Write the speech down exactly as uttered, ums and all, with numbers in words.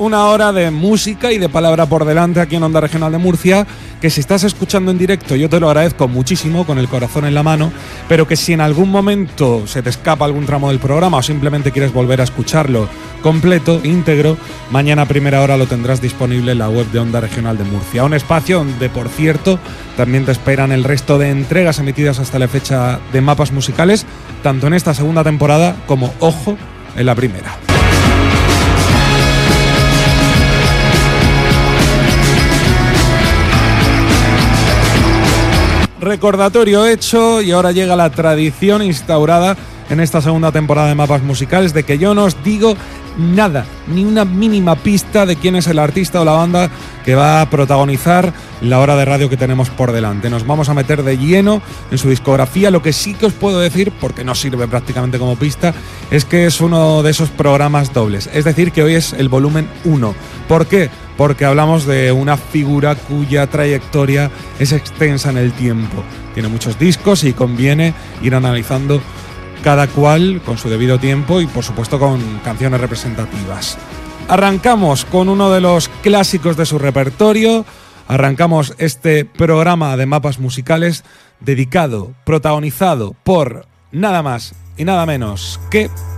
una hora de música y de palabra por delante aquí en Onda Regional de Murcia, que si estás escuchando en directo yo te lo agradezco muchísimo, con el corazón en la mano, pero que si en algún momento se te escapa algún tramo del programa o simplemente quieres volver a escucharlo completo, íntegro, mañana a primera hora lo tendrás disponible en la web de Onda Regional de Murcia. Un espacio donde, por cierto, también te esperan el resto de entregas emitidas hasta la fecha de mapas musicales, tanto en esta segunda temporada como, ojo, en la primera. Recordatorio hecho, y ahora llega la tradición instaurada en esta segunda temporada de Mapas Musicales de que yo no os digo nada, ni una mínima pista de quién es el artista o la banda que va a protagonizar la hora de radio que tenemos por delante. Nos vamos a meter de lleno en su discografía. Lo que sí que os puedo decir, porque no sirve prácticamente como pista, es que es uno de esos programas dobles. Es decir, que hoy es el volumen uno. ¿Por qué? Porque hablamos de una figura cuya trayectoria es extensa en el tiempo. Tiene muchos discos y conviene ir analizando cada cual con su debido tiempo y por supuesto con canciones representativas. Arrancamos con uno de los clásicos de su repertorio. Arrancamos este programa de mapas musicales dedicado, protagonizado por nada más y nada menos que